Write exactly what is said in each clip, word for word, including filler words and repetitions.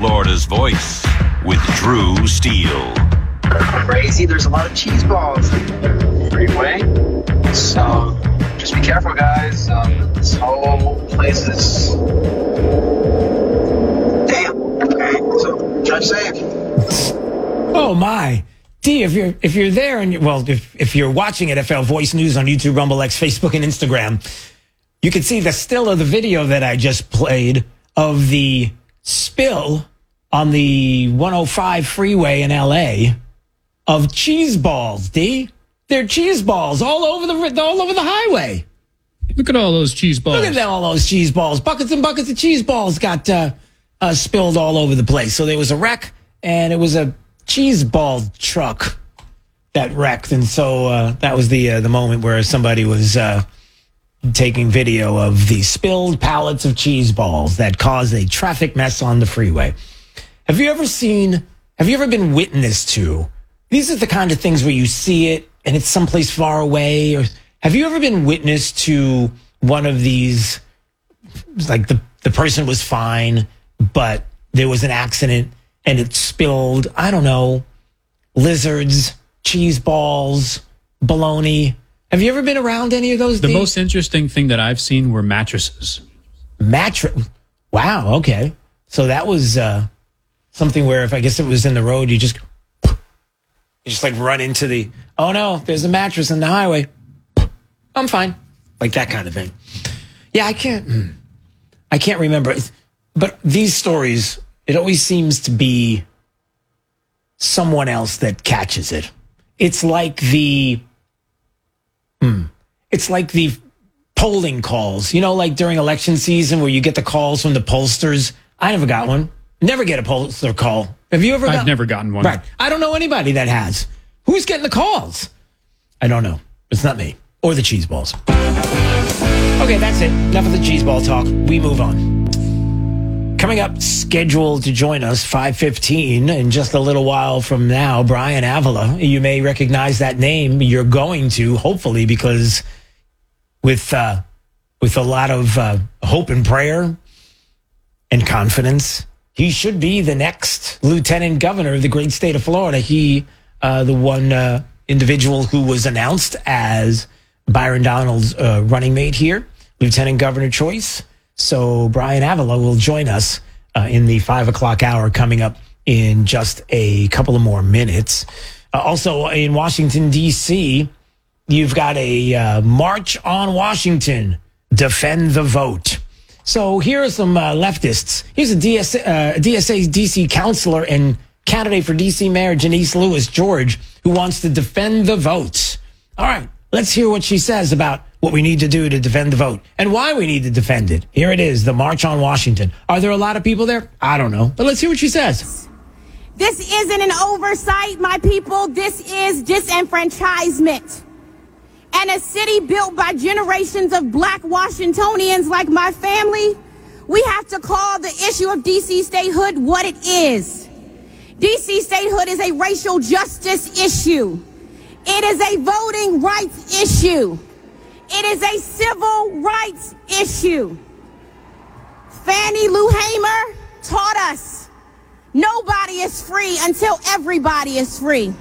Florida's voice with Drew Steele. Crazy, there's a lot of cheese balls in the freeway. So just be careful, guys. Um, this whole place is... Damn. Okay, so drive safe. Oh, my. D, if you're if you're there and, you, well, if, if you're watching at F L Voice News on YouTube, Rumble X, Facebook, and Instagram, you can see the still of the video that I just played of the spill on the one oh five freeway in L A of cheese balls, D. They're cheese balls all over the all over the highway. Look at all those cheese balls. Look at all those cheese balls. Buckets and buckets of cheese balls got uh, uh, spilled all over the place. So there was a wreck, and it was a cheese ball truck that wrecked. And so uh, that was the uh, the moment where somebody was uh, taking video of the spilled pallets of cheese balls that caused a traffic mess on the freeway. Have you ever seen, have you ever been witness to, these are the kind of things where you see it and it's someplace far away, or have you ever been witness to one of these, like the, the person was fine, but there was an accident and it spilled, I don't know, lizards, cheese balls, bologna. Have you ever been around any of those? The things? most interesting thing that I've seen were mattresses. Mattress? Wow, okay. So that was uh, something where if I guess it was in the road, you just, you just like run into the, oh no, there's a mattress in the highway. I'm fine. Like that kind of thing. Yeah, I can't, I can't remember. But these stories, it always seems to be someone else that catches it. It's like the, hmm, it's like the polling calls, you know, like during election season where you get the calls from the pollsters. I never got one. Never get a pollster call. Have you ever? I've got- never gotten one. Right. I don't know anybody that has. Who's getting the calls? I don't know. It's not me or the cheese balls. Okay, that's it. Enough of the cheese ball talk. We move on. Coming up, scheduled to join us, five fifteen, in just a little while from now, Brian Avila. You may recognize that name. You're going to, hopefully, because with uh, with a lot of uh, hope and prayer and confidence, he should be the next lieutenant governor of the great state of Florida. He, uh, the one uh, individual who was announced as Byron Donald's uh, running mate here, lieutenant governor choice. So Brian Avila will join us uh, in the five o'clock hour coming up in just a couple of more minutes. Uh, also in Washington, D C, you've got a uh, March on Washington, Defend the Vote. So here are some uh, leftists. Here's a D S A, uh, D S A D C counselor and candidate for D C Mayor Janice Lewis George, who wants to defend the vote. All right, let's hear what she says about what we need to do to defend the vote and why we need to defend it. Here it is, the March on Washington. Are there a lot of people there? I don't know, but let's hear what she says. This isn't an oversight, my people. This is disenfranchisement. And a city built by generations of black Washingtonians like my family, we have to call the issue of D C statehood what it is. D C statehood is a racial justice issue. It is a voting rights issue. It is a civil rights issue. Fannie Lou Hamer taught us nobody is free until everybody is free.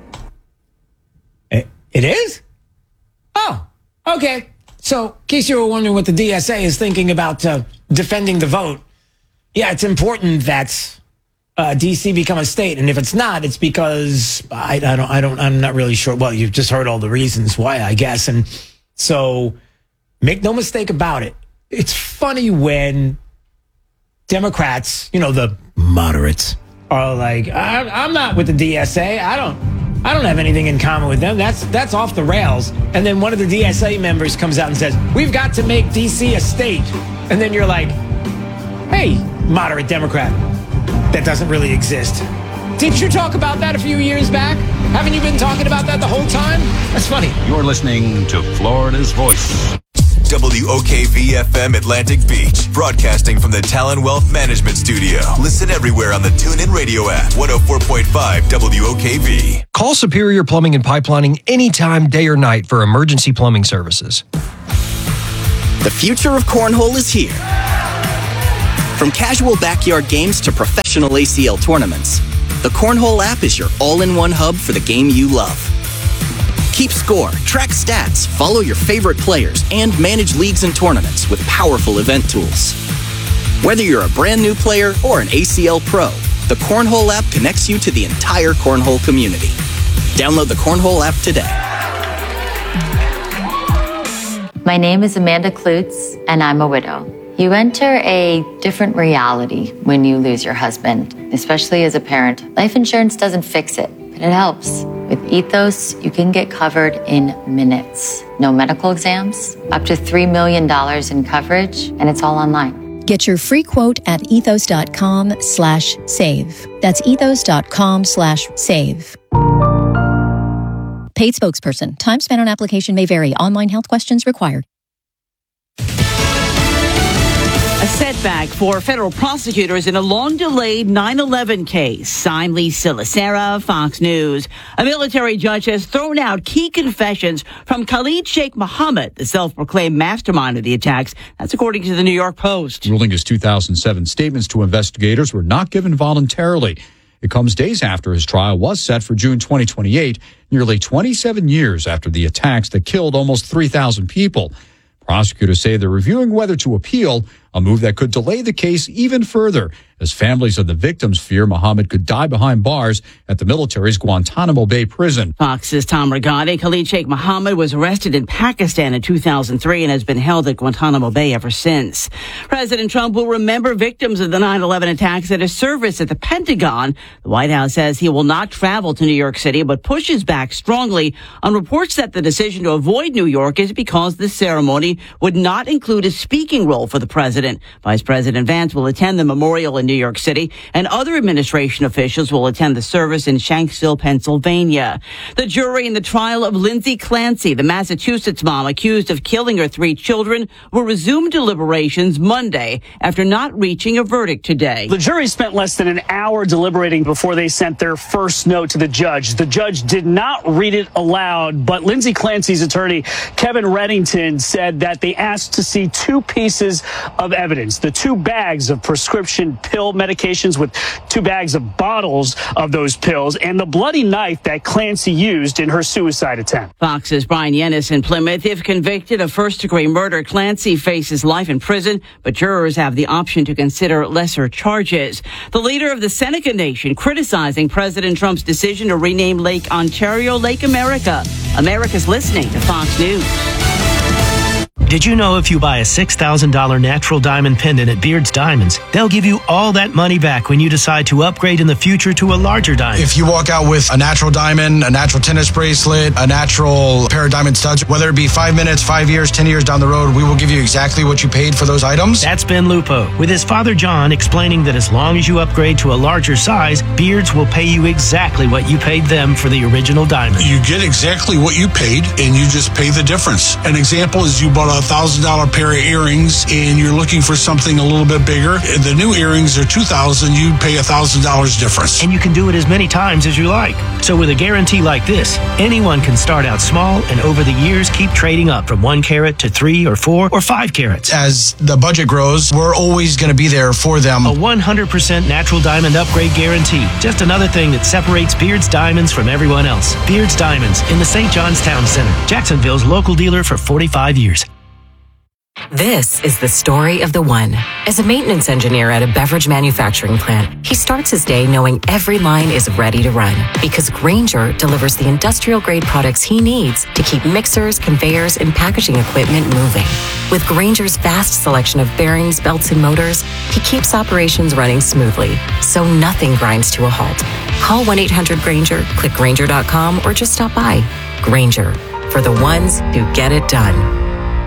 It is? Oh, okay. So, in case you were wondering what the D S A is thinking about uh, defending the vote, yeah, it's important that uh, D C become a state, and if it's not, it's because I, I don't, I don't, I'm not really sure. Well, you've just heard all the reasons why, I guess, and so make no mistake about it. It's funny when Democrats, you know, the moderates, are like, I, I'm not with the D S A. I don't. I don't have anything in common with them. That's that's off the rails. And then one of the D S A members comes out and says, we've got to make D C a state. And then you're like, hey, moderate Democrat, that doesn't really exist. Didn't you talk about that a few years back? Haven't you been talking about that the whole time? That's funny. You're listening to Florida's Voice. W O K V F M Atlantic Beach, broadcasting from the Talon Wealth Management Studio. Listen everywhere on the TuneIn Radio app. one oh four point five W O K V. Call Superior Plumbing and Pipelining anytime, day or night, for emergency plumbing services. The future of cornhole is here. From casual backyard games to professional A C L tournaments, the Cornhole app is your all-in-one hub for the game you love. Keep score, track stats, follow your favorite players, and manage leagues and tournaments with powerful event tools. Whether you're a brand new player or an A C L pro, the Cornhole app connects you to the entire Cornhole community. Download the Cornhole app today. My name is Amanda Klutz, and I'm a widow. You enter a different reality when you lose your husband, especially as a parent. Life insurance doesn't fix it, but it helps. With Ethos, you can get covered in minutes. No medical exams, up to three million dollars in coverage, and it's all online. Get your free quote at ethos.com slash save. That's ethos.com slash save. Paid spokesperson. Time spent on application may vary. Online health questions required. A setback for federal prosecutors in a long-delayed nine eleven case. I'm Lisa Lacera, Fox News. A military judge has thrown out key confessions from Khalid Sheikh Mohammed, the self-proclaimed mastermind of the attacks. That's according to the New York Post. Ruling his two thousand seven statements to investigators were not given voluntarily. It comes days after his trial was set for June twenty twenty-eight, nearly twenty-seven years after the attacks that killed almost three thousand people. Prosecutors say they're reviewing whether to appeal, a move that could delay the case even further, as families of the victims fear Mohammed could die behind bars at the military's Guantanamo Bay prison. Fox's Tom Regani. Khalid Sheikh Mohammed was arrested in Pakistan in two thousand three and has been held at Guantanamo Bay ever since. President Trump will remember victims of the nine eleven attacks at a service at the Pentagon. The White House says he will not travel to New York City, but pushes back strongly on reports that the decision to avoid New York is because the ceremony would not include a speaking role for the president. Vice President Vance will attend the memorial in New York City, and other administration officials will attend the service in Shanksville, Pennsylvania. The jury in the trial of Lindsay Clancy, the Massachusetts mom accused of killing her three children, will resume deliberations Monday after not reaching a verdict today. The jury spent less than an hour deliberating before they sent their first note to the judge. The judge did not read it aloud, but Lindsay Clancy's attorney, Kevin Reddington, said that they asked to see two pieces of evidence, the two bags of prescription pill medications with two bags of bottles of those pills, and the bloody knife that Clancy used in her suicide attempt. Fox's Brian Yennis in Plymouth. If convicted of first-degree murder, Clancy faces life in prison, but jurors have the option to consider lesser charges. The leader of the Seneca Nation criticizing President Trump's decision to rename Lake Ontario Lake America. America's listening to Fox News. Did you know if you buy a six thousand dollars natural diamond pendant at Beard's Diamonds, they'll give you all that money back when you decide to upgrade in the future to a larger diamond? If you walk out with a natural diamond, a natural tennis bracelet, a natural pair of diamond studs, whether it be five minutes, five years, ten years down the road, we will give you exactly what you paid for those items. That's Ben Lupo, with his father John explaining that as long as you upgrade to a larger size, Beard's will pay you exactly what you paid them for the original diamond. You get exactly what you paid, and you just pay the difference. An example is you bought a one thousand dollars pair of earrings and you're looking for something a little bit bigger. The new earrings are two thousand dollars. You pay one thousand dollars difference. And you can do it as many times as you like. So with a guarantee like this, anyone can start out small and over the years keep trading up from one carat to three or four or five carats. As the budget grows, we're always going to be there for them. A one hundred percent natural diamond upgrade guarantee. Just another thing that separates Beard's Diamonds from everyone else. Beard's Diamonds in the Saint John's Town Center. Jacksonville's local dealer for forty-five years. This is the story of the one. As a maintenance engineer at a beverage manufacturing plant, he starts his day knowing every line is ready to run because Grainger delivers the industrial-grade products he needs to keep mixers, conveyors, and packaging equipment moving. With Grainger's vast selection of bearings, belts, and motors, he keeps operations running smoothly, so nothing grinds to a halt. Call one eight hundred Grainger, click Grainger dot com, or just stop by. Grainger, for the ones who get it done.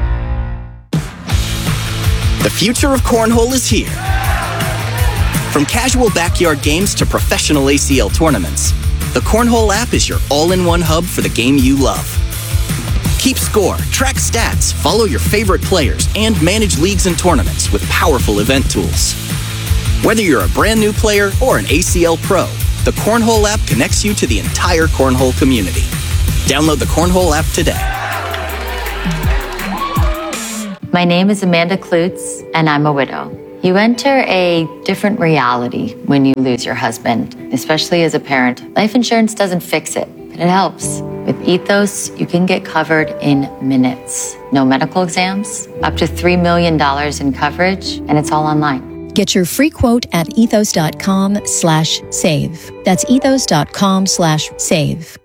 The future of cornhole is here. From casual backyard games to professional A C L tournaments, the Cornhole app is your all-in-one hub for the game you love. Keep score, track stats, follow your favorite players, and manage leagues and tournaments with powerful event tools. Whether you're a brand new player or an A C L pro, the Cornhole app connects you to the entire cornhole community. Download the Cornhole app today. My name is Amanda Klutz, and I'm a widow. You enter a different reality when you lose your husband, especially as a parent. Life insurance doesn't fix it, but it helps. With Ethos, you can get covered in minutes. No medical exams, up to three million dollars in coverage, and it's all online. Get your free quote at ethos.com slash save. That's ethos.com slash save.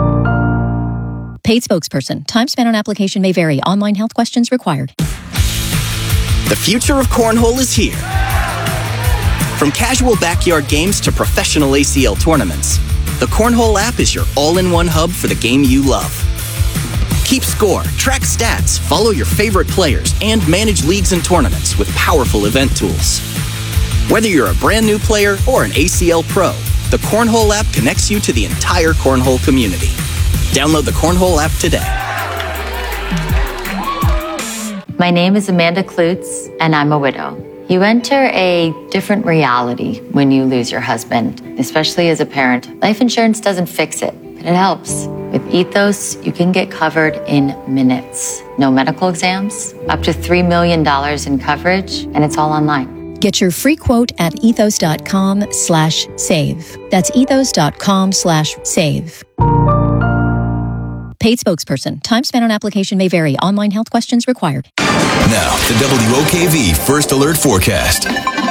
Paid spokesperson. Time spent on application may vary. Online health questions required. The future of cornhole is here. From casual backyard games to professional A C L tournaments, the Cornhole app is your all-in-one hub for the game you love. Keep score, track stats, follow your favorite players, and manage leagues and tournaments with powerful event tools. Whether you're a brand new player or an A C L pro, the Cornhole app connects you to the entire cornhole community. Download the Cornhole app today. My name is Amanda Klutz, and I'm a widow. You enter a different reality when you lose your husband, especially as a parent. Life insurance doesn't fix it, but it helps. With Ethos, you can get covered in minutes. No medical exams, up to three million dollars in coverage, and it's all online. Get your free quote at ethos.com slash save. That's ethos.com slash save. Paid spokesperson. Time spent on application may vary. Online health questions required. Now, the W O K V First Alert Forecast.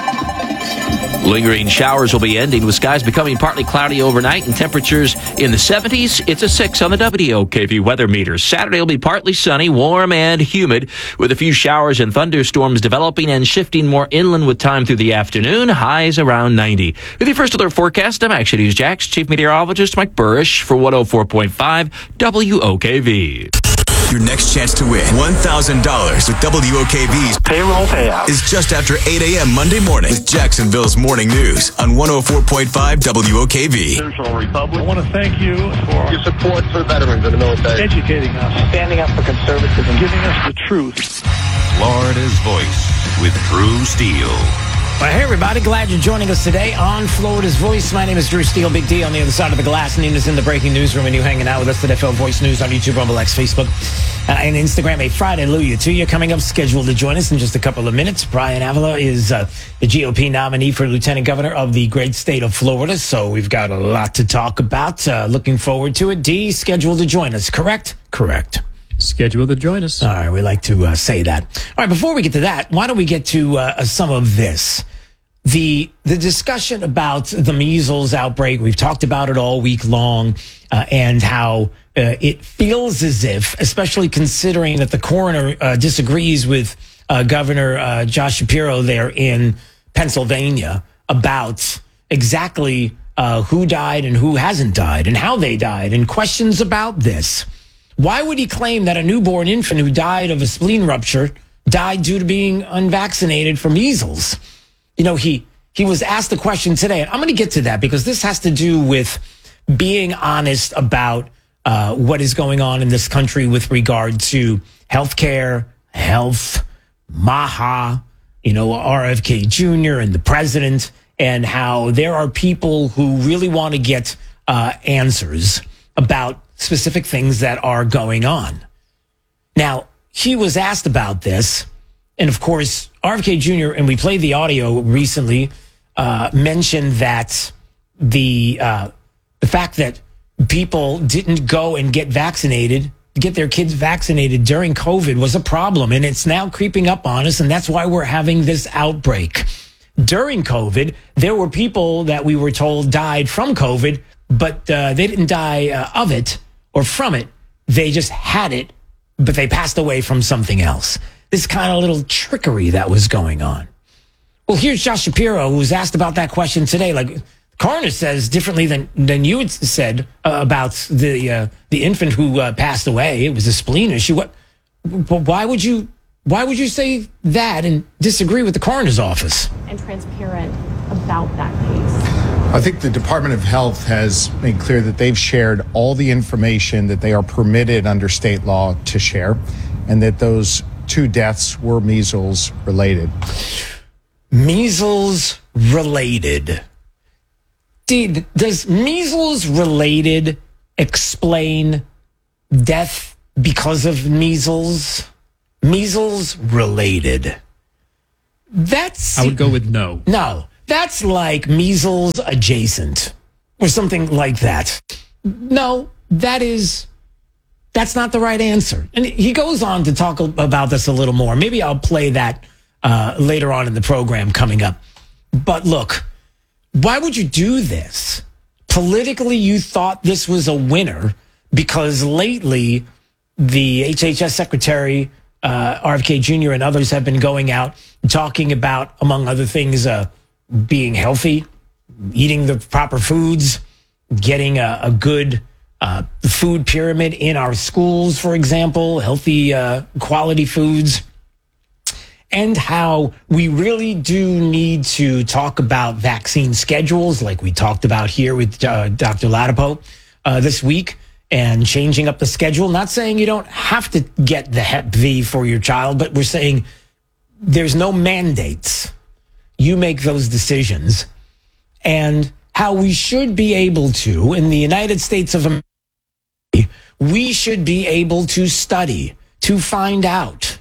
Lingering showers will be ending with skies becoming partly cloudy overnight and temperatures in the seventies. It's a six on the W O K V weather meter. Saturday will be partly sunny, warm and humid with a few showers and thunderstorms developing and shifting more inland with time through the afternoon. Highs around ninety. With your First Alert Forecast, I'm Action News Jax Chief Meteorologist Mike Burrish for one oh four point five W O K V. Your next chance to win one thousand dollars with W O K V's payroll payout is just after eight a.m. Monday morning with Jacksonville's Morning News on one oh four point five W O K V. Republic. I want to thank you for your support for veterans in the military, educating us, standing up for conservatism, giving us the truth. Florida's Voice with Drew Steele. Well, hey, everybody. Glad you're joining us today on Florida's Voice. My name is Drew Steele, Big D on the other side of the glass. Nina's in the breaking newsroom, and you hanging out with us at F L Voice News on YouTube, Rumble X, Facebook, uh, and Instagram. A Friday Hallelujah to you. Coming up, scheduled to join us in just a couple of minutes. Brian Avila is uh, the G O P nominee for Lieutenant Governor of the great state of Florida, so we've got a lot to talk about. Uh, looking forward to it. D, scheduled to join us, correct? Correct. Scheduled to join us. All right, we like to uh, say that. All right, before we get to that, why don't we get to uh, some of this? The the discussion about the measles outbreak, we've talked about it all week long, uh, and how uh, it feels as if, especially considering that the coroner uh, disagrees with uh, Governor uh, Josh Shapiro there in Pennsylvania about exactly uh, who died and who hasn't died and how they died and questions about this. Why would he claim that a newborn infant who died of a spleen rupture died due to being unvaccinated for measles? You know, he he was asked the question today, and I'm going to get to that because this has to do with being honest about uh, what is going on in this country with regard to healthcare, health, MAHA, you know, R F K Junior and the president, and how there are people who really want to get uh, answers about specific things that are going on. Now, he was asked about this. And of course, R F K Junior, and we played the audio recently, uh, mentioned that the uh, the fact that people didn't go and get vaccinated, get their kids vaccinated during COVID was a problem. And it's now creeping up on us. And that's why we're having this outbreak. During COVID, there were people that we were told died from COVID, but uh, they didn't die uh, of it or from it. They just had it, but they passed away from something else. This kind of little trickery that was going on. Well, here's Josh Shapiro, who was asked about that question today. Like, the coroner says differently than, than you had said uh, about the uh, the infant who uh, passed away. It was a spleen issue. What? Why would you? Why would you say that and disagree with the coroner's office? And transparent about that case. I think the Department of Health has made clear that they've shared all the information that they are permitted under state law to share, and that those two deaths were measles related. Measles related. Did, does measles related explain death because of measles? Measles related. That's... I would go with no. No. That's like measles adjacent or something like that. No, that is... That's not the right answer. And he goes on to talk about this a little more. Maybe I'll play that uh, later on in the program coming up. But look, why would you do this? Politically, you thought this was a winner because lately the H H S Secretary, uh, R F K Junior and others have been going out and talking about, among other things, uh, being healthy, eating the proper foods, getting a, a good uh, food pyramid in our schools, for example, healthy uh, quality foods, and how we really do need to talk about vaccine schedules like we talked about here with uh, Doctor Ladapo uh, this week, and changing up the schedule. Not saying you don't have to get the Hep V for your child, but we're saying there's no mandates. You make those decisions. And how we should be able to, in the United States of America, we should be able to study, to find out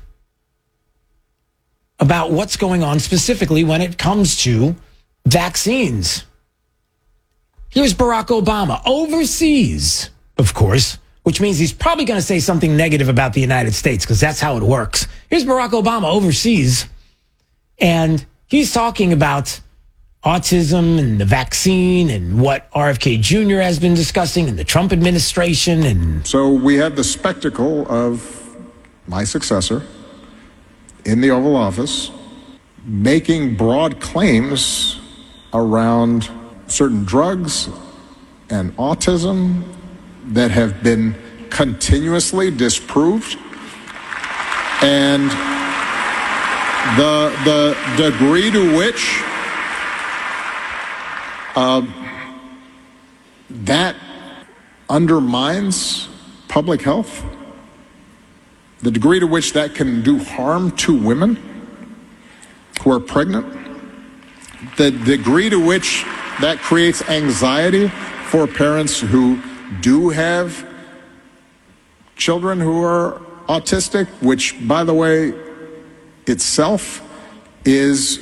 about what's going on specifically when it comes to vaccines. Here's Barack Obama overseas, of course, which means he's probably going to say something negative about the United States because that's how it works. Here's Barack Obama overseas, and he's talking about autism and the vaccine and what R F K Junior has been discussing and the Trump administration. And so we had the spectacle of my successor in the Oval Office making broad claims around certain drugs and autism that have been continuously disproved, and the the degree to which uh, that undermines public health, the degree to which that can do harm to women who are pregnant, the degree to which that creates anxiety for parents who do have children who are autistic, which, by the way, itself is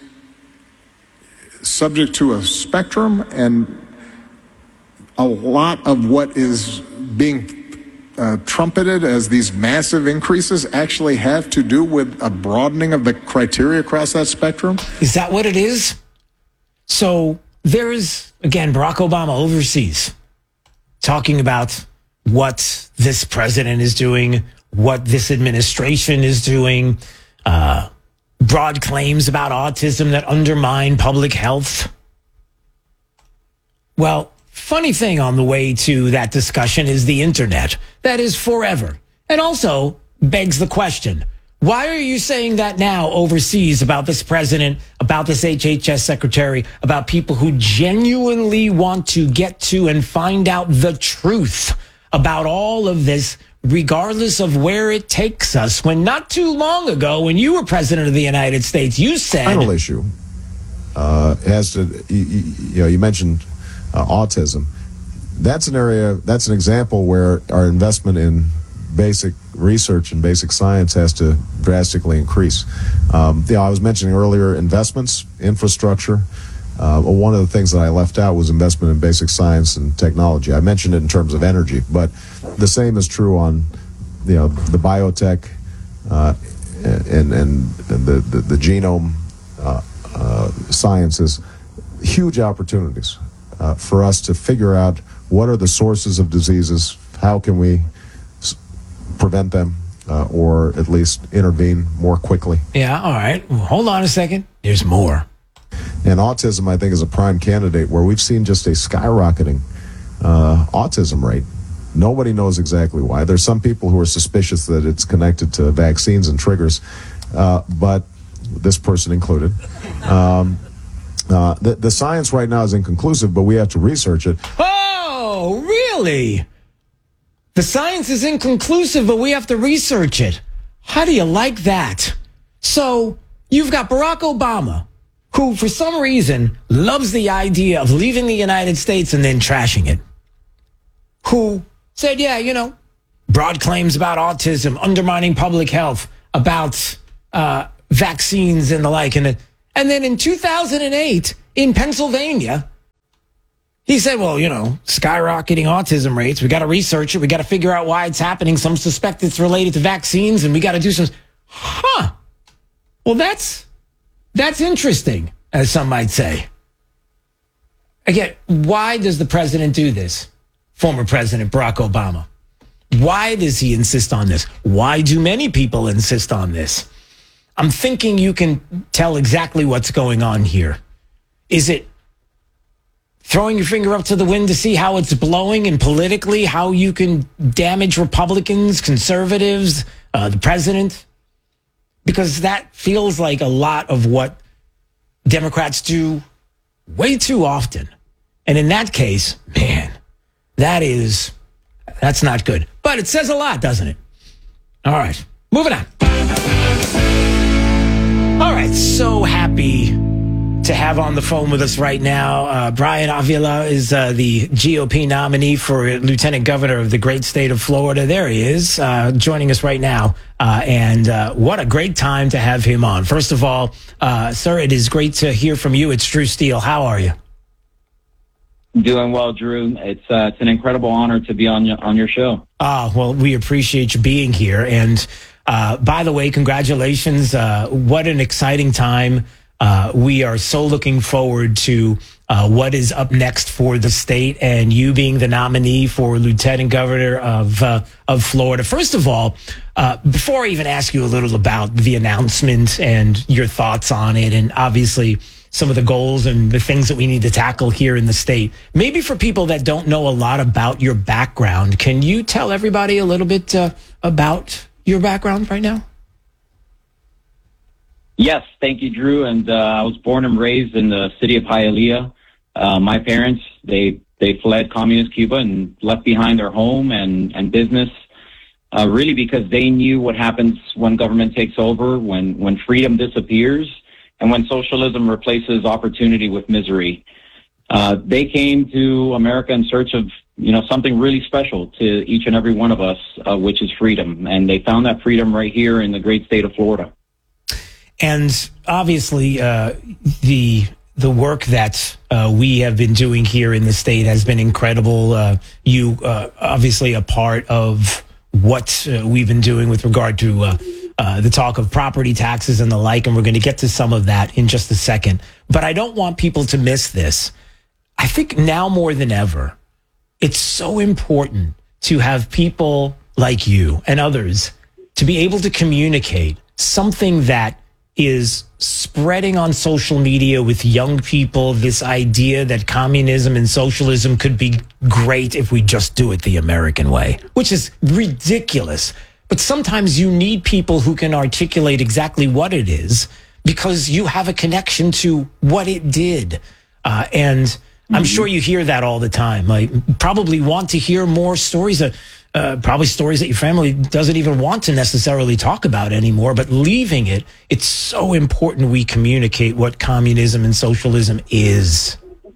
subject to a spectrum, and a lot of what is being uh, trumpeted as these massive increases actually have to do with a broadening of the criteria across that spectrum. Is that what it is? So there is, again, Barack Obama overseas talking about what this president is doing, what this administration is doing, uh, broad claims about autism that undermine public health. Well, funny thing on the way to that discussion is the internet. That is forever. And also begs the question, why are you saying that now overseas about this president, about this H H S secretary, about people who genuinely want to get to and find out the truth about all of this, regardless of where it takes us, when not too long ago, when you were president of the United States, you said... Final issue uh, has to, you, you know, you mentioned uh, autism. That's an area, that's an example where our investment in basic research and basic science has to drastically increase. Um, you know, I was mentioning earlier investments, infrastructure. Uh, one of the things that I left out was investment in basic science and technology. I mentioned it in terms of energy, but the same is true on, you know, the biotech uh, and, and the, the, the genome uh, uh, sciences. Huge opportunities uh, for us to figure out what are the sources of diseases, how can we prevent them, uh, or at least intervene more quickly. Yeah, all right. Well, hold on a second. There's more. And autism, I think, is a prime candidate where we've seen just a skyrocketing uh, autism rate. Nobody knows exactly why. There's some people who are suspicious that it's connected to vaccines and triggers, uh, but this person included. Um, uh, the, the science right now is inconclusive, but we have to research it. Oh, really? The science is inconclusive, but we have to research it. How do you like that? So you've got Barack Obama, who for some reason loves the idea of leaving the United States and then trashing it, who said, yeah, you know, broad claims about autism, undermining public health, about uh, vaccines and the like. And, and then in two thousand eight, in Pennsylvania, he said, well, you know, skyrocketing autism rates. We got to research it. We got to figure out why it's happening. Some suspect it's related to vaccines, and we got to do some. Huh. Well, that's that's interesting, as some might say. Again, why does the president do this? Former President Barack Obama. Why does he insist on this? Why do many people insist on this? I'm thinking you can tell exactly what's going on here. Is it throwing your finger up to the wind to see how it's blowing and politically how you can damage Republicans, conservatives, uh, the president? Because that feels like a lot of what Democrats do way too often. And in that case, man, that is, that's not good. But it says a lot, doesn't it? All right, moving on. All right, so happy to have on the phone with us right now. Uh, Brian Avila is uh, the G O P nominee for Lieutenant Governor of the great state of Florida. There he is, uh, joining us right now. Uh, and uh, what a great time to have him on. First of all, uh, sir, it is great to hear from you. It's Drew Steele. How are you? Doing well, Drew. It's uh, it's an incredible honor to be on your, on your show. Ah, well, we appreciate you being here. And uh, by the way, congratulations. Uh, what an exciting time. Uh, we are so looking forward to uh, what is up next for the state and you being the nominee for Lieutenant Governor of uh, of Florida. First of all, uh, before I even ask you a little about the announcement and your thoughts on it, and obviously some of the goals and the things that we need to tackle here in the state, maybe for people that don't know a lot about your background, can you tell everybody a little bit uh, about your background right now? Yes, thank you, Drew. And uh, I was born and raised in the city of Hialeah. Uh, my parents, they they fled communist Cuba and left behind their home and, and business, uh, really because they knew what happens when government takes over, when, when freedom disappears, and when socialism replaces opportunity with misery. Uh, they came to America in search of, you know, something really special to each and every one of us, uh, which is freedom. And they found that freedom right here in the great state of Florida. And obviously, uh, the the work that uh, we have been doing here in the state has been incredible. Uh, you uh, obviously a part of what uh, we've been doing with regard to uh, uh, the talk of property taxes and the like, and we're going to get to some of that in just a second. But I don't want people to miss this. I think now more than ever, it's so important to have people like you and others to be able to communicate something that is spreading on social media with young people, this idea that communism and socialism could be great if we just do it the American way, which is ridiculous. But sometimes you need people who can articulate exactly what it is because you have a connection to what it did. Uh, and mm-hmm. I'm sure you hear that all the time. I probably want to hear more stories of Uh, probably stories that your family doesn't even want to necessarily talk about anymore, but leaving it, it's so important we communicate what communism and socialism is.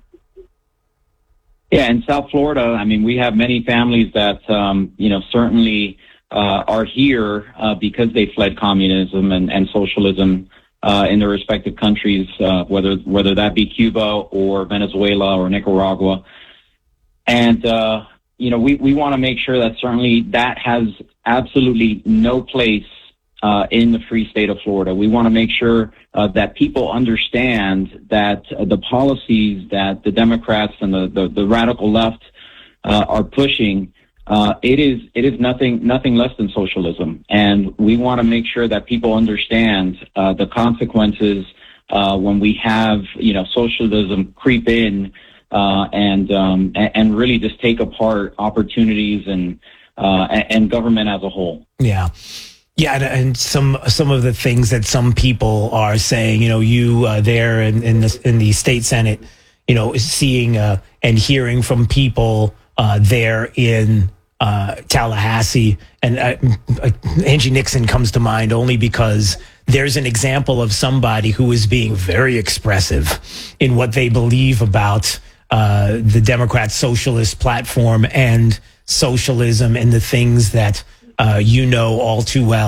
Yeah, in South Florida, I mean, we have many families that, um, you know, certainly uh, are here uh, because they fled communism and, and socialism uh, in their respective countries, uh, whether whether that be Cuba or Venezuela or Nicaragua. And, uh You know, we, we want to make sure that certainly that has absolutely no place uh, in the free state of Florida. We want to make sure uh, that people understand that uh, the policies that the Democrats and the, the, the radical left uh, are pushing, uh, it is it is nothing nothing less than socialism. And we want to make sure that people understand uh, the consequences uh, when we have, you know, socialism creep in. Uh, and, um, and really just take apart opportunities and, uh, and government as a whole. Yeah. Yeah. And, and some, some of the things that some people are saying, you know, you, uh, there in, in the, in the state Senate, you know, seeing, uh, and hearing from people, uh, there in, uh, Tallahassee, and, uh, Angie Nixon comes to mind only because there's an example of somebody who is being very expressive in what they believe about uh, the Democrat socialist platform and socialism and the things that uh, you know all too well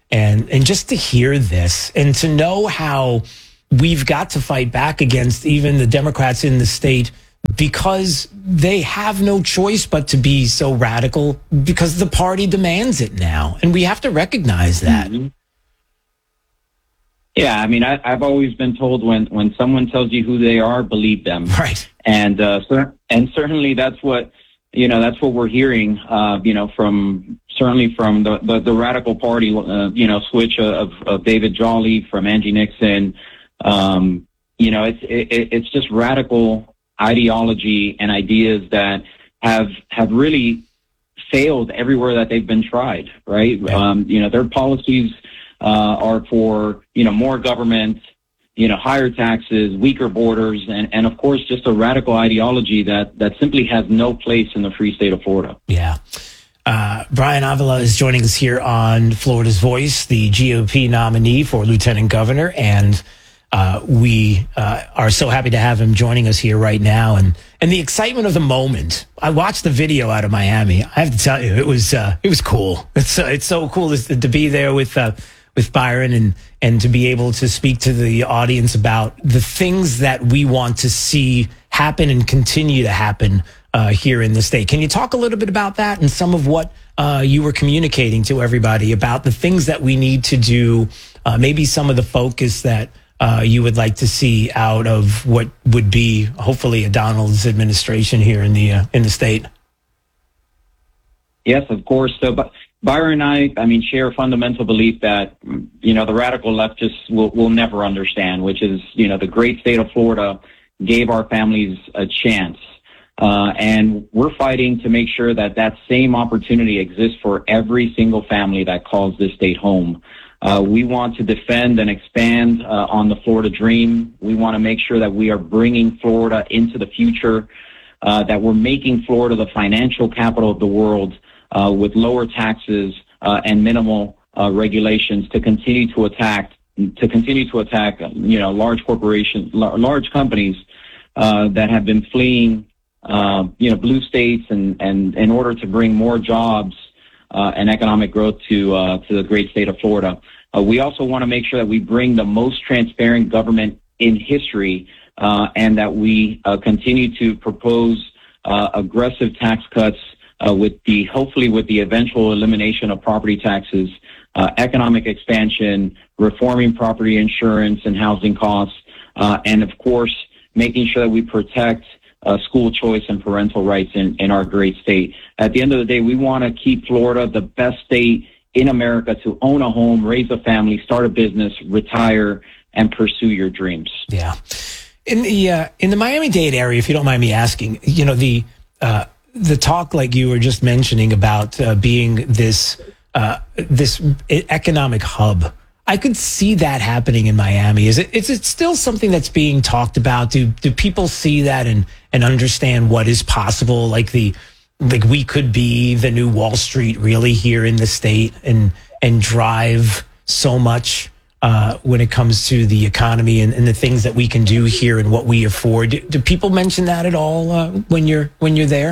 And, and just to hear this and to know how we've got to fight back against even the Democrats in the state because they have no choice but to be so radical because the party demands it now. And we have to recognize that. Mm-hmm. Yeah, I mean, I, I've always been told when, when someone tells you who they are, believe them. Right. And uh, cer- and certainly that's what, you know, that's what we're hearing, uh, you know, from certainly from the, the, the radical party, uh, you know, switch of, of David Jolly, from Angie Nixon. Um, you know, it's it, it's just radical ideology and ideas that have have really failed everywhere that they've been tried, right? right. Um, you know, their policies uh, are for, you know, more government, you know, higher taxes, weaker borders, and, and of course, just a radical ideology that, that simply has no place in the free state of Florida. Yeah. Uh, Brian Avila is joining us here on Florida's Voice, the G O P nominee for lieutenant governor, and uh, we uh, are so happy to have him joining us here right now. And, and the excitement of the moment. I watched the video out of Miami. I have to tell you, it was uh, it was cool. It's uh, it's so cool to, to be there with uh, with Byron and and to be able to speak to the audience about the things that we want to see happen and continue to happen uh, here in the state. Can you talk a little bit about that and some of what uh, you were communicating to everybody about the things that we need to do, uh, maybe some of the focus that uh, you would like to see out of what would be hopefully a Donald's administration here in the uh, in the state? Yes, of course. So, but Byron and I, I mean, share a fundamental belief that, you know, the radical leftists will, will never understand, which is, you know, the great state of Florida gave our families a chance. Uh, and we're fighting to make sure that that same opportunity exists for every single family that calls this state home. Uh, we want to defend and expand uh, on the Florida dream. We want to make sure that we are bringing Florida into the future, uh, that we're making Florida the financial capital of the world, Uh, with lower taxes uh, and minimal uh, regulations to continue to attack to continue to attack you know large corporations, l- large companies uh, that have been fleeing uh, you know blue states and and in order to bring more jobs uh, and economic growth to uh, to the great state of Florida. Uh, we also want to make sure that we bring the most transparent government in history uh, and that we uh, continue to propose uh, aggressive tax cuts. Uh, with the hopefully with the eventual elimination of property taxes, uh, economic expansion, reforming property insurance and housing costs, uh, and of course making sure that we protect uh, school choice and parental rights in, in our great state. At the end of the day, we want to keep Florida the best state in America to own a home, raise a family, start a business, retire, and pursue your dreams. Yeah, in the uh, in the Miami-Dade area, if you don't mind me asking, you know the. Uh, The talk, like you were just mentioning, about uh, being this uh, this economic hub, I could see that happening in Miami. Is it is it still something that's being talked about? Do do people see that and and understand what is possible? Like the like we could be the new Wall Street, really, here in the state, and and drive so much uh, when it comes to the economy and, and the things that we can do here and what we afford. Do, do people mention that at all uh, when you're when you're there?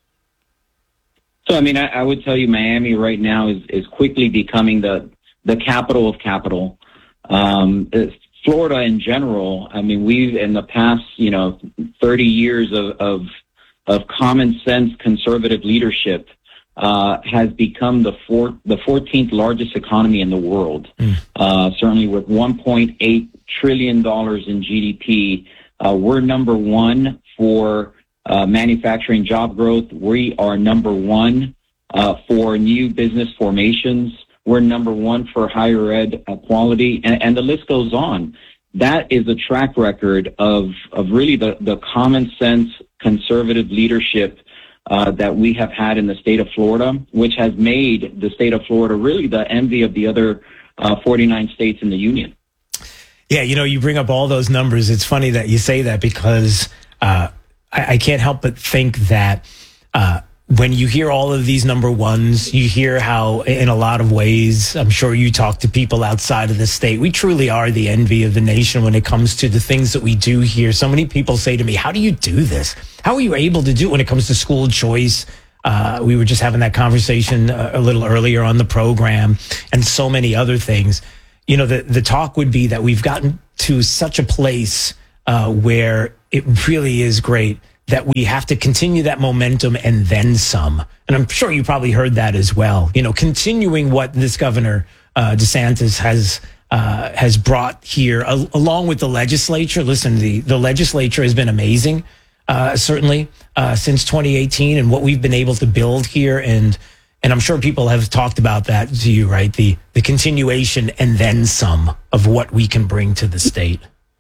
So, I mean, I, I would tell you Miami right now is, is quickly becoming the, the capital of capital. Um, Florida in general, I mean, we've in the past, you know, thirty years of, of, of common sense conservative leadership uh, has become the four, the fourteenth largest economy in the world. Mm. Uh, certainly with one point eight trillion dollars in G D P. Uh, we're number one for Uh, manufacturing job growth. We are number one uh, for new business formations. We're number one for higher ed uh, quality, and, and the list goes on. That is a track record of, of really the, the common sense conservative leadership uh, that we have had in the state of Florida, which has made the state of Florida really the envy of the other uh, forty-nine states in the union. Yeah, you know, you bring up all those numbers. It's funny that you say that because uh, I can't help but think that uh, when you hear all of these number ones, you hear how, in a lot of ways, I'm sure you talk to people outside of the state, we truly are the envy of the nation when it comes to the things that we do here. So many people say to me, how do you do this? How are you able to do it when it comes to school choice, Uh, we were just having that conversation a, a little earlier on the program, and so many other things. You know, the, the talk would be that we've gotten to such a place uh, where it really is great that we have to continue that momentum and then some. And I'm sure you probably heard that as well. You know, continuing what this governor uh, DeSantis has uh, has brought here, al- along with the legislature. Listen, the, the legislature has been amazing, uh, certainly, uh, since twenty eighteen, and what we've been able to build here. And and I'm sure people have talked about that to you, right? The the continuation and then some of what we can bring to the state.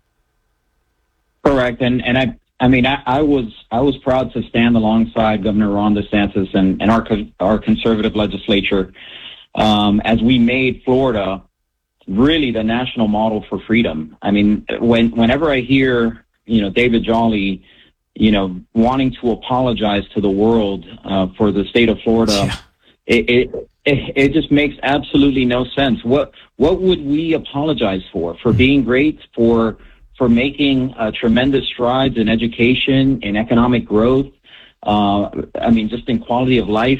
Correct. And and I I mean, I, I was I was proud to stand alongside Governor Ron DeSantis and, and our our conservative legislature um, as we made Florida really the national model for freedom. I mean, when whenever I hear, you know, David Jolly, you know, wanting to apologize to the world uh, for the state of Florida, yeah. it, it it it just makes absolutely no sense. What what would we apologize for? For being great? For for making uh, tremendous strides in education, in economic growth, uh, I mean, just in quality of life.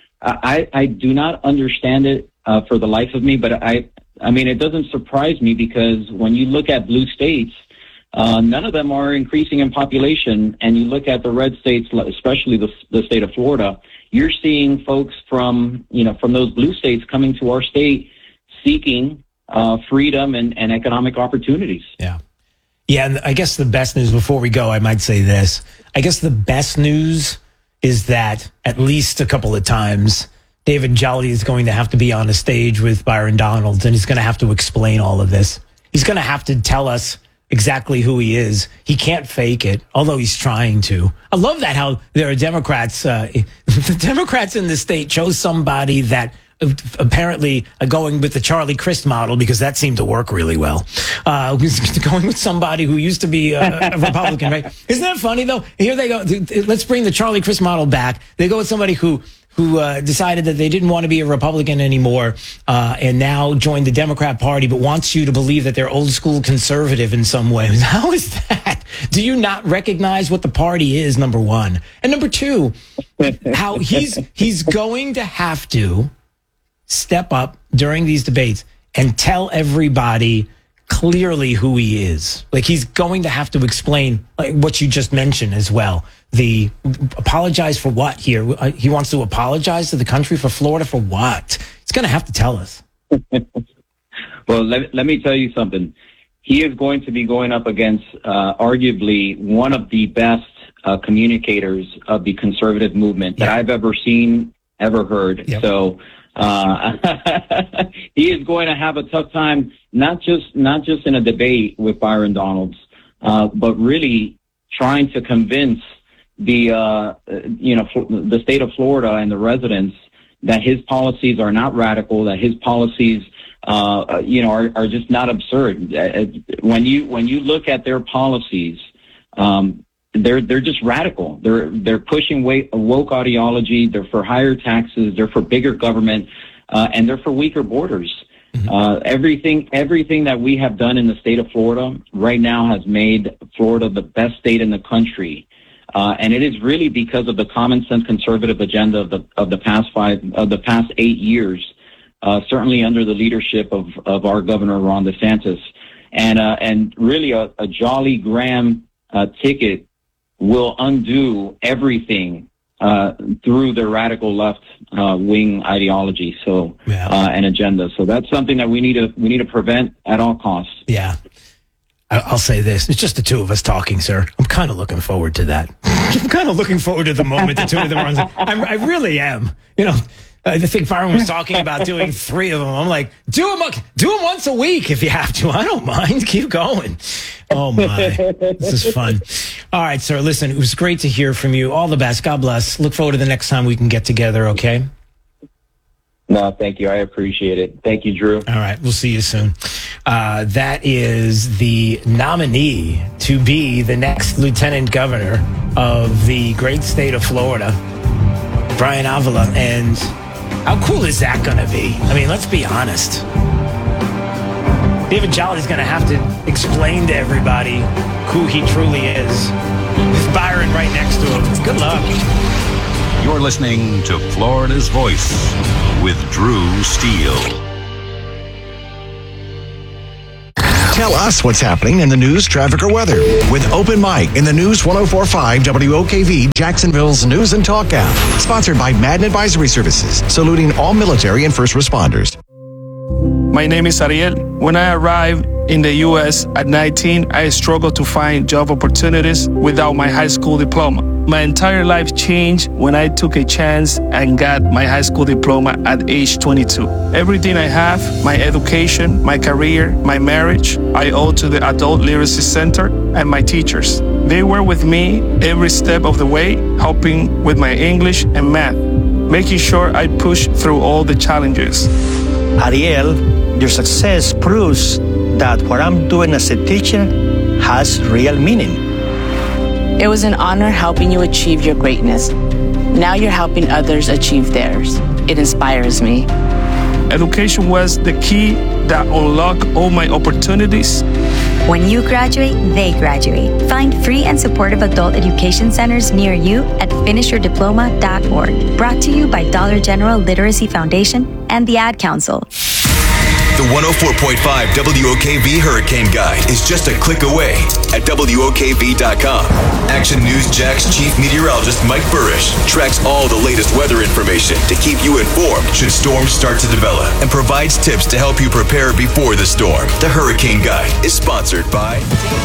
I, I do not understand it uh, for the life of me, but I, I mean, it doesn't surprise me because when you look at blue states, uh, none of them are increasing in population, and you look at the red states, especially the, the state of Florida, you're seeing folks from, you know, from those blue states coming to our state seeking uh, freedom and, and economic opportunities. Yeah. Yeah, and I guess the best news, before we go, I might say this. I guess the best news is that at least a couple of times, David Jolly is going to have to be on a stage with Byron Donalds, and he's going to have to explain all of this. He's going to have to tell us exactly who he is. He can't fake it, although he's trying to. I love that how there are Democrats. Uh, the Democrats in the state chose somebody that apparently uh, going with the Charlie Crist model because that seemed to work really well. Uh, going with somebody who used to be a, a Republican, right? Isn't that funny though? Here they go. Let's bring the Charlie Crist model back. They go with somebody who who uh, decided that they didn't want to be a Republican anymore uh, and now joined the Democrat Party, but wants you to believe that they're old school conservative in some way. How is that? Do you not recognize what the party is, number one? And number two, how he's he's going to have to step up during these debates and tell everybody clearly who he is. Like, he's going to have to explain like, what you just mentioned as well. The apologize for what here? He wants to apologize to the country for Florida for what? He's going to have to tell us. Well, let, let me tell you something. He is going to be going up against uh, arguably one of the best uh, communicators of the conservative movement that yeah. I've ever seen, ever heard. Yep. So Uh, he is going to have a tough time, not just not just in a debate with Byron Donalds, uh, but really trying to convince the uh, you know the state of Florida and the residents that his policies are not radical, that his policies uh, you know are, are just not absurd. When you when you look at their policies, um, They're they're just radical. They're they're pushing woke ideology. They're for higher taxes. They're for bigger government, uh, and they're for weaker borders. Mm-hmm. Uh, everything everything that we have done in the state of Florida right now has made Florida the best state in the country, uh, and it is really because of the common sense conservative agenda of the of the past five of the past eight years. Uh, certainly under the leadership of of our governor Ron DeSantis, and uh, and really a, a Jolly Graham uh, ticket will undo everything uh, through the radical left uh, wing ideology, so yeah. uh, and agenda. So that's something that we need to we need to prevent at all costs. Yeah, I'll say this: it's just the two of us talking, sir. I'm kind of looking forward to that. I'm kind of looking forward to the moment the two of them are on. I'm, I really am. You know, I think Byron was talking about doing three of them. I'm like, do them, do them once a week if you have to. I don't mind. Keep going. Oh, my. This is fun. All right, sir. Listen, it was great to hear from you. All the best. God bless. Look forward to the next time we can get together, okay? No, thank you. I appreciate it. Thank you, Drew. All right. We'll see you soon. Uh, that is the nominee to be the next lieutenant governor of the great state of Florida, Brian Avila. And how cool is that going to be? I mean, let's be honest. David Jolly's going to have to explain to everybody who he truly is. With Byron right next to him. Good luck. You're listening to Florida's Voice with Drew Steele. Tell us what's happening in the news, traffic, or weather with Open Mic in the News one oh four point five W O K V, Jacksonville's News and Talk app. Sponsored by Madden Advisory Services, saluting all military and first responders. My name is Ariel. When I arrived in the U S at nineteen, I struggled to find job opportunities without my high school diploma. My entire life changed when I took a chance and got my high school diploma at age twenty-two. Everything I have, my education, my career, my marriage, I owe to the Adult Literacy Center and my teachers. They were with me every step of the way, helping with my English and math, making sure I pushed through all the challenges. Ariel, your success proves that what I'm doing as a teacher has real meaning. It was an honor helping you achieve your greatness. Now you're helping others achieve theirs. It inspires me. Education was the key that unlocked all my opportunities. When you graduate, they graduate. Find free and supportive adult education centers near you at finish your diploma dot org. Brought to you by Dollar General Literacy Foundation and the Ad Council. The one oh four point five W O K V Hurricane Guide is just a click away at W O K V dot com. Action News Jack's chief meteorologist Mike Burrish tracks all the latest weather information to keep you informed should storms start to develop and provides tips to help you prepare before the storm. The Hurricane Guide is sponsored by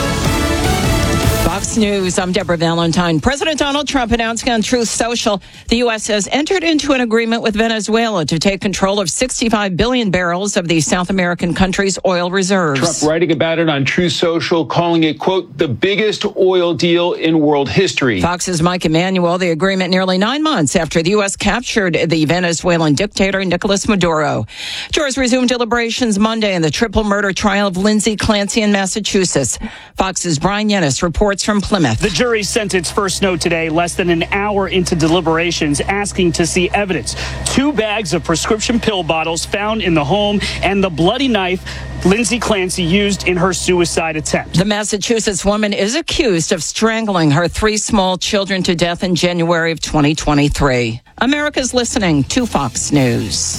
Fox News, I'm Deborah Valentine. President Donald Trump announcing on Truth Social the U S has entered into an agreement with Venezuela to take control of sixty-five billion barrels of the South American country's oil reserves. Trump writing about it on Truth Social, calling it, quote, the biggest oil deal in world history. Fox's Mike Emanuel, the agreement nearly nine months after the U S captured the Venezuelan dictator Nicolas Maduro. Jurors resumed deliberations Monday in the triple murder trial of Lindsay Clancy in Massachusetts. Fox's Brian Yennis reports from Plymouth. The jury sent its first note today, less than an hour into deliberations, asking to see evidence. Two bags of prescription pill bottles found in the home and the bloody knife Lindsay Clancy used in her suicide attempt. The Massachusetts woman is accused of strangling her three small children to death in January of twenty twenty-three. America's listening to Fox News.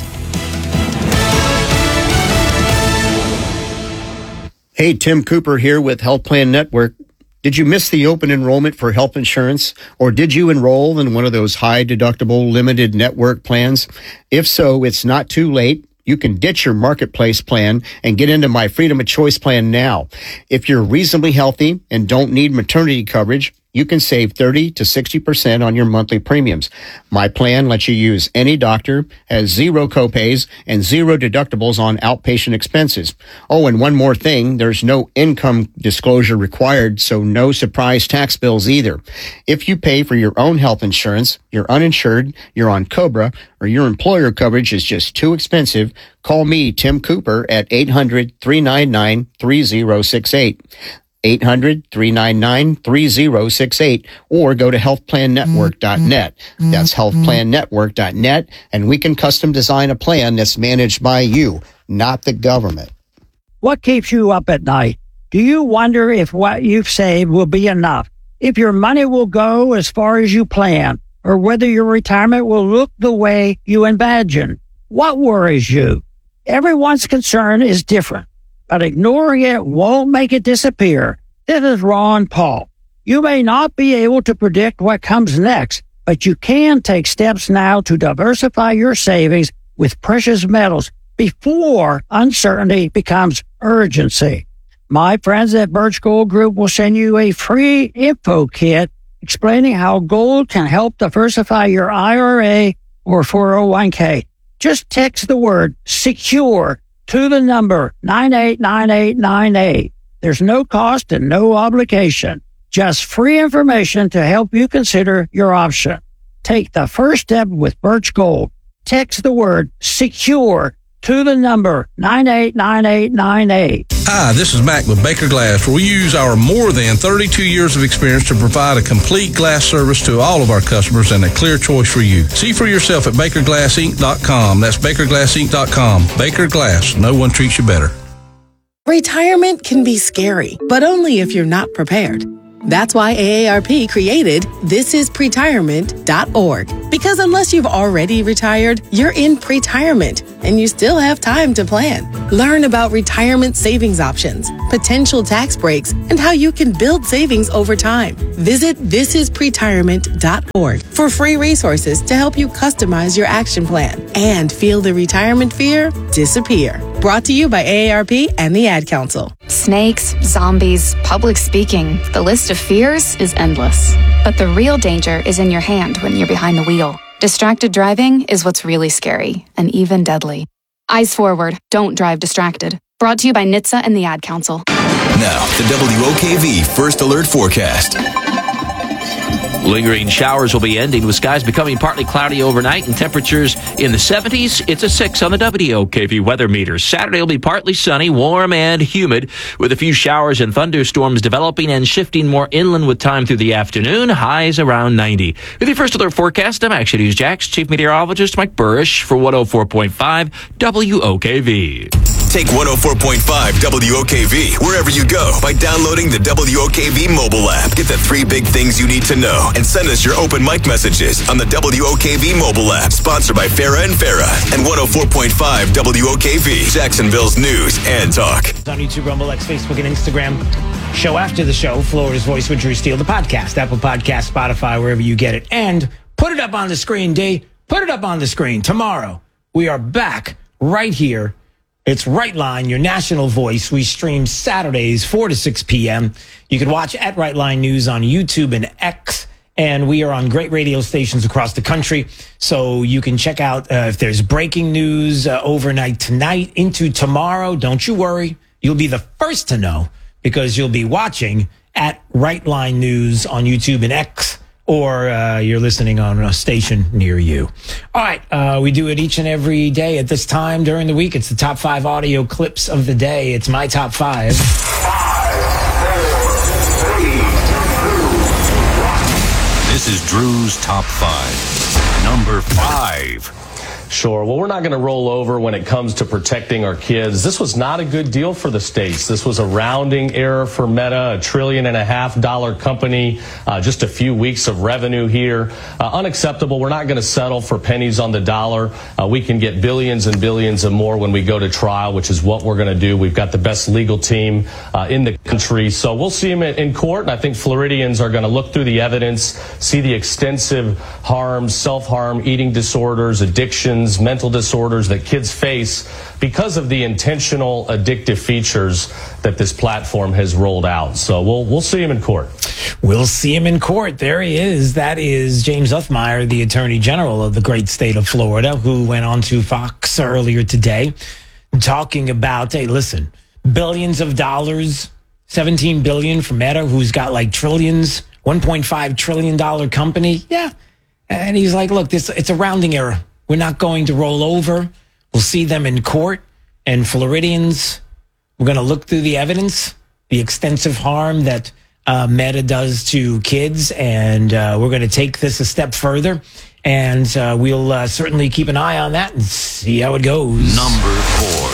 Hey, Tim Cooper here with Health Plan Network. Did you miss the open enrollment for health insurance, or did you enroll in one of those high deductible limited network plans? If so, it's not too late. You can ditch your marketplace plan and get into my Freedom of Choice plan now. If you're reasonably healthy and don't need maternity coverage, you can save thirty to sixty percent on your monthly premiums. My plan lets you use any doctor, has zero copays, and zero deductibles on outpatient expenses. Oh, and one more thing, there's no income disclosure required, so no surprise tax bills either. If you pay for your own health insurance, you're uninsured, you're on COBRA, or your employer coverage is just too expensive, call me, Tim Cooper, at eight hundred, three nine nine, three zero six eight. eight hundred, three nine nine, three zero six eight, or go to health plan network dot net. That's health plan network dot net, and we can custom design a plan that's managed by you, not the government. What keeps you up at night? Do you wonder if what you've saved will be enough? If your money will go as far as you plan? Or whether your retirement will look the way you imagine? What worries you? Everyone's concern is different, but ignoring it won't make it disappear. This is Ron Paul. You may not be able to predict what comes next, but you can take steps now to diversify your savings with precious metals before uncertainty becomes urgency. My friends at Birch Gold Group will send you a free info kit explaining how gold can help diversify your I R A or four oh one k. Just text the word SECURE to the number nine eight nine eight nine eight. There's no cost and no obligation. Just free information to help you consider your option. Take the first step with Birch Gold. Text the word SECURE to the number nine eight nine eight nine eight. Hi, this is Mac with Baker Glass, where we use our more than thirty-two years of experience to provide a complete glass service to all of our customers and a clear choice for you. See for yourself at Baker Glass Inc dot com. That's Baker Glass Inc dot com. Baker Glass, no one treats you better. Retirement can be scary, but only if you're not prepared. That's why A A R P created this is pretirement dot org. Because unless you've already retired, you're in pretirement and you still have time to plan. Learn about retirement savings options, potential tax breaks, and how you can build savings over time. Visit this is pretirement dot org for free resources to help you customize your action plan and feel the retirement fear disappear. Brought to you by A A R P and the Ad Council. Snakes, zombies, public speaking. The list of fears is endless. But the real danger is in your hand when you're behind the wheel. Distracted driving is what's really scary and even deadly. Eyes forward. Don't drive distracted. Brought to you by N H T S A and the Ad Council. Now, the W O K V First Alert Forecast. Lingering showers will be ending with skies becoming partly cloudy overnight and temperatures in the seventies. It's a six on the W O K V weather meter. Saturday will be partly sunny, warm, and humid with a few showers and thunderstorms developing and shifting more inland with time through the afternoon. Highs around ninety. With your First Alert Forecast, I'm Action News Jax Chief Meteorologist Mike Burrish for one oh four point five W O K V. Take one oh four point five W O K V wherever you go by downloading the W O K V mobile app. Get the three big things you need to know and send us your open mic messages on the W O K V mobile app. Sponsored by Farah and Farah and one oh four point five W O K V, Jacksonville's news and talk. On YouTube, Rumble, X, Facebook, and Instagram. Show after the show, Florida's Voice with Drew Steele, the podcast, Apple Podcast, Spotify, wherever you get it. And put it up on the screen, D. Put it up on the screen. Tomorrow, we are back right here. It's Right Line, your national voice. We stream Saturdays, four to six p.m. You can watch at Right Line News on YouTube and X, and we are on great radio stations across the country. So you can check out uh, if there's breaking news uh, overnight tonight into tomorrow. Don't you worry. You'll be the first to know because you'll be watching at Right Line News on YouTube and X, or uh, you're listening on a station near you. All right, uh, we do it each and every day at this time during the week. It's the top five audio clips of the day. It's my top five. This is Drew's top five. Number five. Sure. Well, we're not going to roll over when it comes to protecting our kids. This was not a good deal for the states. This was a rounding error for Meta, a trillion and a half dollar company, uh, just a few weeks of revenue here. Uh, unacceptable. We're not going to settle for pennies on the dollar. Uh, we can get billions and billions and more when we go to trial, which is what we're going to do. We've got the best legal team uh, in the country. So we'll see them in court. And I think Floridians are going to look through the evidence, see the extensive harms, self-harm, eating disorders, addictions, mental disorders that kids face because of the intentional addictive features that this platform has rolled out. So we'll we'll see him in court. We'll see him in court. There he is. That is James Uthmeyer, the Attorney General of the great state of Florida, who went on to Fox earlier today talking about, hey, listen, billions of dollars, seventeen billion for Meta, who's got like trillions, one point five trillion dollar company. Yeah. And he's like, look, this it's a rounding error. We're not going to roll over. We'll see them in court. And Floridians, we're going to look through the evidence, the extensive harm that uh, Meta does to kids. And uh, we're going to take this a step further. And uh, we'll uh, certainly keep an eye on that and see how it goes. Number four.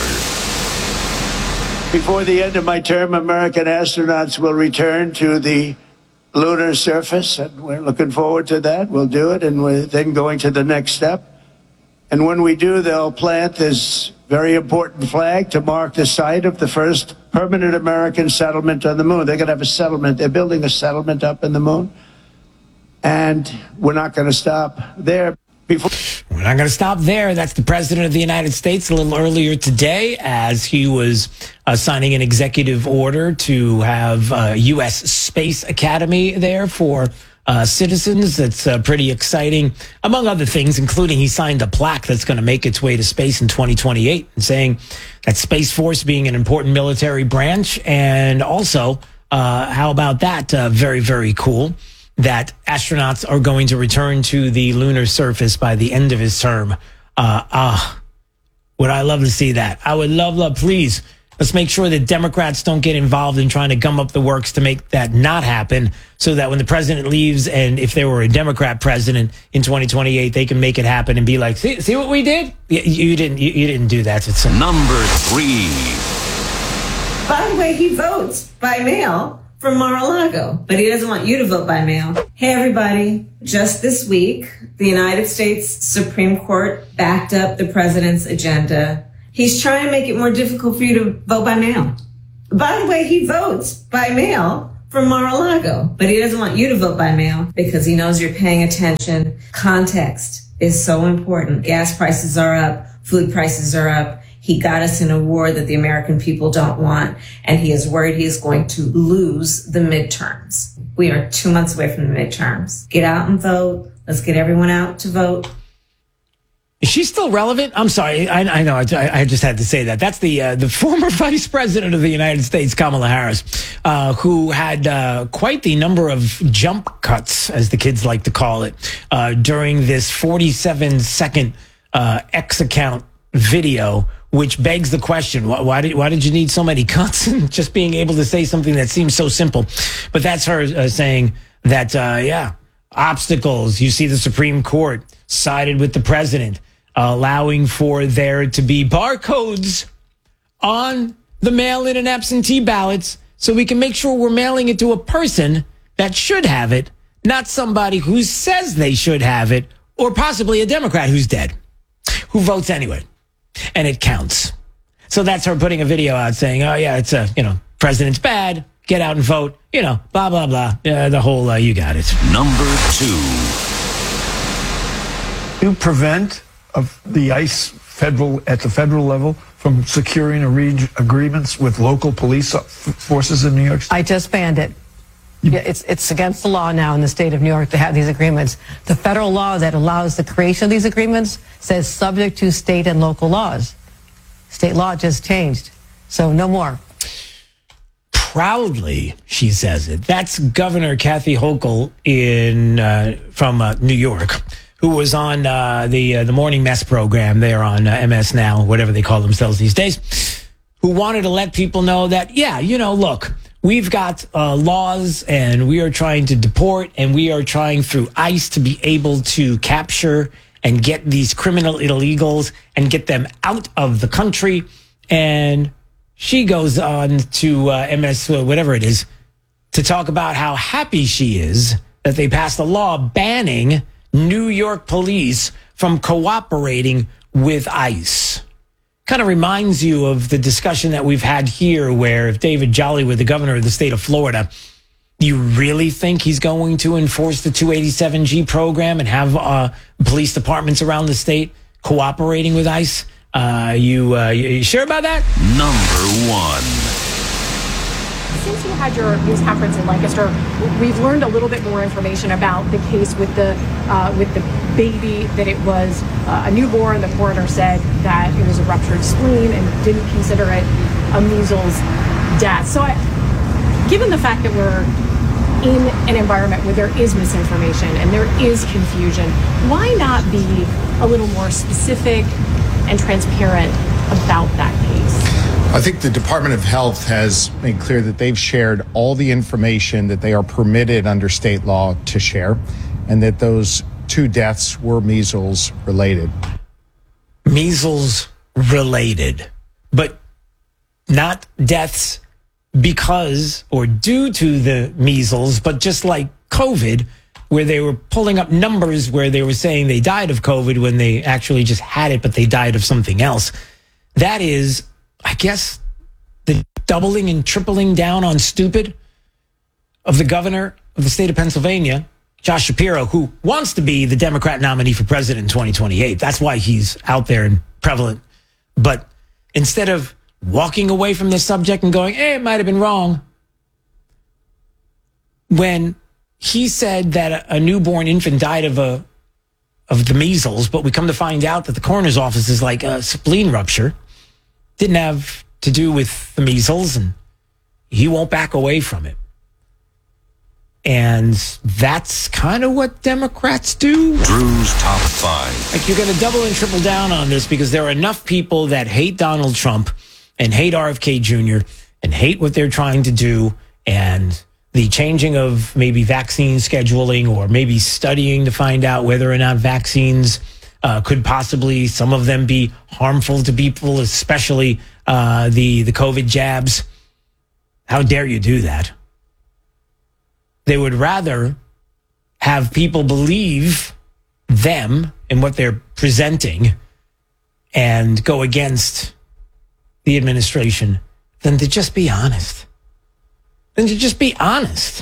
Before the end of my term, American astronauts will return to the lunar surface. And we're looking forward to that. We'll do it. And we're then going to the next step. And when we do, they'll plant this very important flag to mark the site of the first permanent American settlement on the moon. They're going to have a settlement. They're building a settlement up in the moon. And we're not going to stop there. Before- we're not going to stop there. That's the President of the United States a little earlier today as he was uh, signing an executive order to have uh, U S Space Academy there for Uh, citizens. That's uh, pretty exciting, among other things, including he signed a plaque that's going to make its way to space in twenty twenty-eight and saying that Space Force being an important military branch. And also, uh, how about that? Uh, very, very cool that astronauts are going to return to the lunar surface by the end of his term. Uh, uh, would I love to see that? I would love, love, please. Let's make sure that Democrats don't get involved in trying to gum up the works to make that not happen so that when the president leaves and if there were a Democrat president in twenty twenty-eight, they can make it happen and be like, see, see what we did? You, you didn't you, you didn't do that. It's Number three. By the way, he votes by mail from Mar-a-Lago, but he doesn't want you to vote by mail. Hey, everybody. Just this week, the United States Supreme Court backed up the president's agenda. He's trying to make it more difficult for you to vote by mail. By the way, he votes by mail from Mar-a-Lago, but he doesn't want you to vote by mail because he knows you're paying attention. Context is so important. Gas prices are up. Food prices are up. He got us in a war that the American people don't want, and he is worried he is going to lose the midterms. We are two months away from the midterms. Get out and vote. Let's get everyone out to vote. Is she still relevant? I'm sorry. I, I know. I, I just had to say that. That's the uh, the former vice president of the United States, Kamala Harris, uh, who had uh, quite the number of jump cuts, as the kids like to call it, uh, during this forty-seven second uh, X account video, which begs the question, why, why did why did you need so many cuts and just being able to say something that seems so simple? But that's her uh, saying that, uh, yeah, obstacles. You see the Supreme Court sided with the president, uh, allowing for there to be barcodes on the mail-in and absentee ballots so we can make sure we're mailing it to a person that should have it, not somebody who says they should have it, or possibly a Democrat who's dead, who votes anyway. And it counts. So that's her putting a video out saying, oh, yeah, it's a, you know, president's bad. Get out and vote. You know, blah, blah, blah. Yeah, the whole, uh, you got it. Number two. To prevent of the ICE federal at the federal level from securing a re- agreements with local police forces in New York State? I just banned it. Yeah, it's it's against the law now in the state of New York to have these agreements. The federal law that allows the creation of these agreements says subject to state and local laws. State law just changed. So no more. Proudly, she says it. That's Governor Kathy Hochul in uh, from uh, New York, who was on uh, the uh, the Morning Mess program there on uh, M S Now, whatever they call themselves these days, who wanted to let people know that, yeah, you know, look, we've got uh, laws and we are trying to deport and we are trying through ICE to be able to capture and get these criminal illegals and get them out of the country. And she goes on to uh, M S, whatever it is, to talk about how happy she is that they passed a law banning New York police from cooperating with ICE. Kind of reminds you of the discussion that we've had here where if David Jolly were the governor of the state of Florida, you really think he's going to enforce the two eighty-seven G program and have uh, police departments around the state cooperating with ICE? Uh, you, uh, you sure about that? Number one. Since you had your news conference in Lancaster, we've learned a little bit more information about the case with the uh, with the baby, that it was uh, a newborn. The coroner said that it was a ruptured spleen and didn't consider it a measles death. So I, given the fact that we're in an environment where there is misinformation and there is confusion, why not be a little more specific and transparent about that case? I think the Department of Health has made clear that they've shared all the information that they are permitted under state law to share, and that those two deaths were measles related. Measles related, but not deaths because or due to the measles, but just like COVID, where they were pulling up numbers where they were saying they died of COVID when they actually just had it, but they died of something else. That is, I guess, the doubling and tripling down on stupid of the governor of the state of Pennsylvania, Josh Shapiro, who wants to be the Democrat nominee for president in twenty twenty-eight. That's why he's out there and prevalent. But instead of walking away from this subject and going, hey, it might have been wrong, when he said that a newborn infant died of a of the measles, but we come to find out that the coroner's office is like a spleen rupture, didn't have to do with the measles, and he won't back away from it. And that's kind of what Democrats do. Drew's Top Five. Like, you're going to double and triple down on this because there are enough people that hate Donald Trump and hate R F K Junior and hate what they're trying to do, and the changing of maybe vaccine scheduling, or maybe studying to find out whether or not vaccines uh, could possibly, some of them, be harmful to people, especially uh, the, the COVID jabs. How dare you do that? They would rather have people believe them and what they're presenting and go against the administration than to just be honest. Than to just be honest.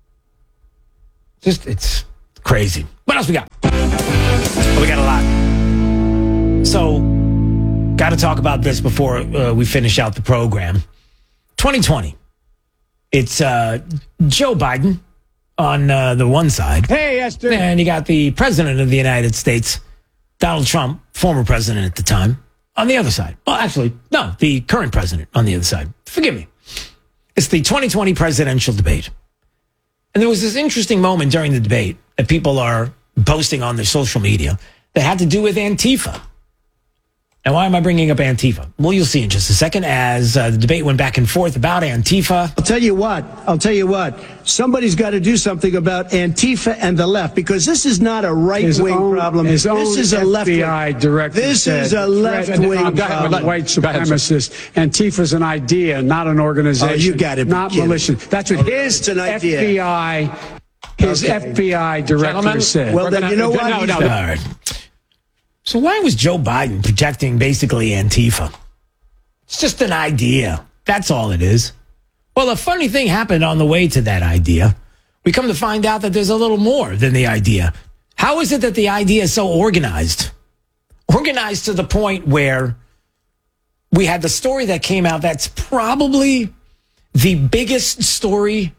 Just, it's crazy. What else we got? Oh, we got a lot. So, got to talk about this before uh, we finish out the program. twenty twenty. It's uh, Joe Biden on uh, the one side. Hey, Esther. And you got the president of the United States, Donald Trump, former president at the time, on the other side. Well, actually, no, the current president on the other side. Forgive me. It's the twenty twenty presidential debate. And there was this interesting moment during the debate that people are posting on their social media that had to do with Antifa. Now, why am I bringing up Antifa? Well, you'll see in just a second as uh, the debate went back and forth about Antifa. I'll tell you what, I'll tell you what, somebody's got to do something about Antifa and the left, because this is not a right-wing problem. This is a left-wing. F B I director This said, is a left-wing problem. White supremacist. Antifa's an idea, not an organization. Oh, you got it. Not militia. That's what his it's an idea. F B I, his Okay. F B I director Gentlemen, said. Well, then gonna, you know what? No, no, All right. So why was Joe Biden protecting basically Antifa? It's just an idea. That's all it is. Well, a funny thing happened on the way to that idea. We come to find out that there's a little more than the idea. How is it that the idea is so organized? Organized to the point where we had the story that came out that's probably the biggest story.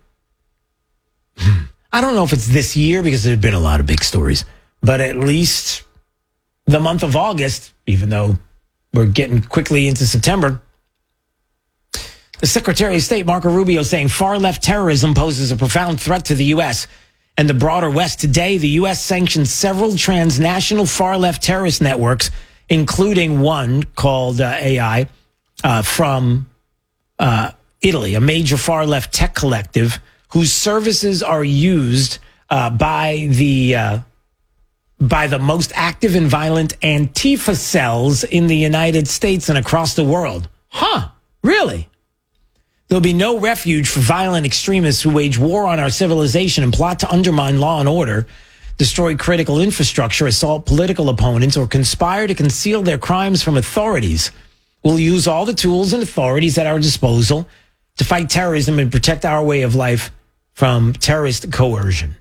I don't know if it's this year because there have been a lot of big stories, but at least the month of August, even though we're getting quickly into September, the Secretary of State, Marco Rubio, saying far-left terrorism poses a profound threat to the U S and the broader West. Today, the U S sanctioned several transnational far-left terrorist networks, including one called uh, A I uh, from uh, Italy, a major far-left tech collective whose services are used uh, by the... Uh, by the most active and violent Antifa cells in the United States and across the world. Huh, really? There'll be no refuge for violent extremists who wage war on our civilization and plot to undermine law and order, destroy critical infrastructure, assault political opponents, or conspire to conceal their crimes from authorities. We'll use all the tools and authorities at our disposal to fight terrorism and protect our way of life from terrorist coercion.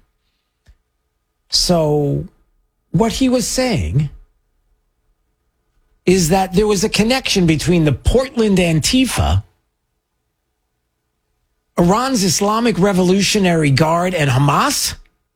So what he was saying is that there was a connection between the Portland Antifa, Iran's Islamic Revolutionary Guard, and Hamas,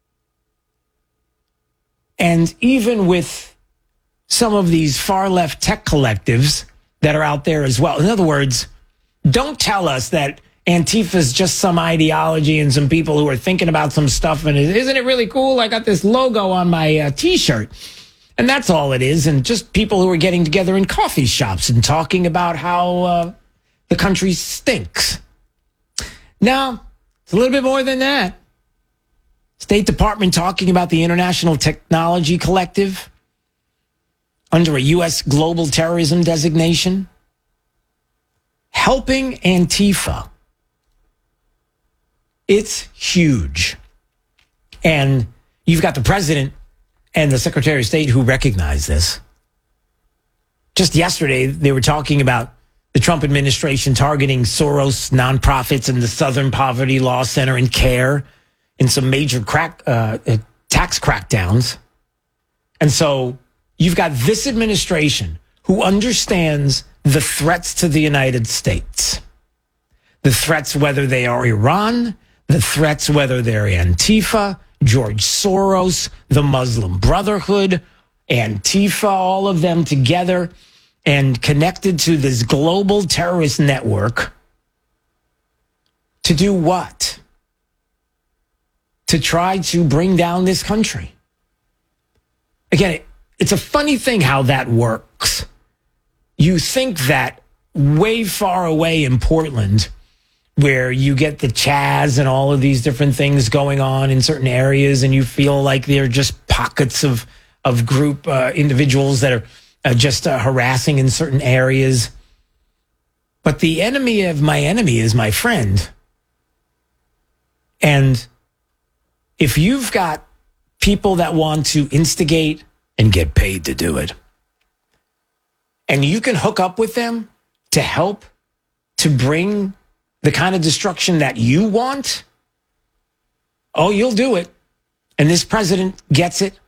and even with some of these far-left tech collectives that are out there as well. In other words, don't tell us that Antifa is just some ideology and some people who are thinking about some stuff. And isn't it really cool? I got this logo on my uh, T-shirt. And that's all it is. And just people who are getting together in coffee shops and talking about how uh, the country stinks. No, it's a little bit more than that. State Department talking about the International Technology Collective under a U S global terrorism designation. Helping Antifa. It's huge. And you've got the president and the Secretary of State who recognize this. Just yesterday, they were talking about the Trump administration targeting Soros nonprofits and the Southern Poverty Law Center and CARE in some major crack uh, tax crackdowns. And so you've got this administration who understands the threats to the United States. The threats, whether they are Iran, the threats, whether they're Antifa, George Soros, the Muslim Brotherhood, Antifa, all of them together and connected to this global terrorist network. To do what? To try to bring down this country. Again, it, it's a funny thing how that works. You think that way far away in Portland, where you get the Chaz and all of these different things going on in certain areas, and you feel like they're just pockets of, of group uh, individuals that are uh, just uh, harassing in certain areas. But the enemy of my enemy is my friend. And if you've got people that want to instigate and get paid to do it, and you can hook up with them to help to bring the kind of destruction that you want, oh, you'll do it. And this president gets it.